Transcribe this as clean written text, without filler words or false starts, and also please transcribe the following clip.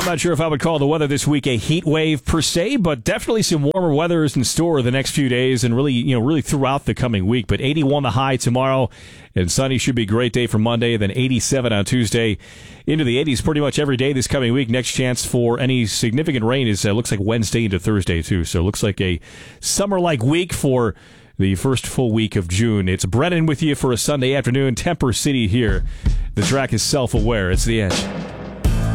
I'm not sure if I would call the weather this week a heat wave per se, but definitely some warmer weather is in store the next few days and really throughout the coming week. But 81 the high tomorrow, and sunny should be a great day for Monday, then 87 on Tuesday, into the 80s pretty much every day this coming week. Next chance for any significant rain is looks like Wednesday into Thursday too. So it looks like a summer-like week for the first full week of June. It's Brennan with you for a Sunday afternoon. Temper City here. The track is Self-Aware. It's The Edge.